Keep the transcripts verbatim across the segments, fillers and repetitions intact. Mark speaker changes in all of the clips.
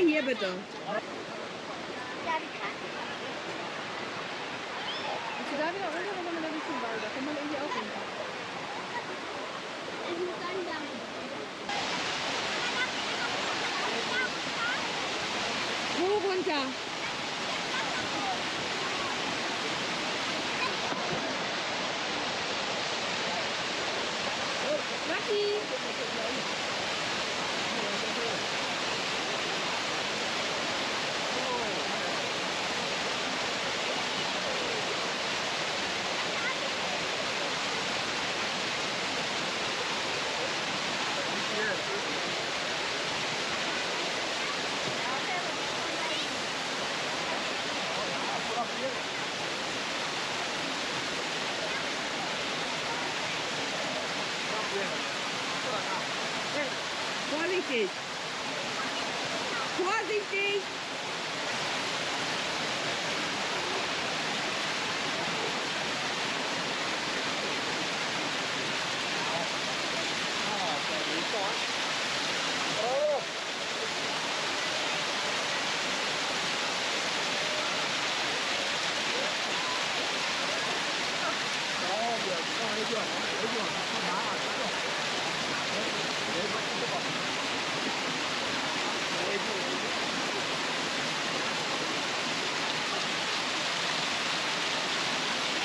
Speaker 1: hier bitte.
Speaker 2: Ja, die Karte.
Speaker 3: Bist du da wieder runter oder soll man da nicht hin? Da kann man irgendwie auch runter.
Speaker 2: Ich muss dann da.
Speaker 1: Wo runter? Maki! Vorsichtig! Vorsichtig!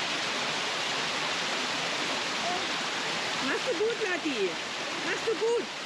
Speaker 1: Machst du gut, Lati. Machst du gut.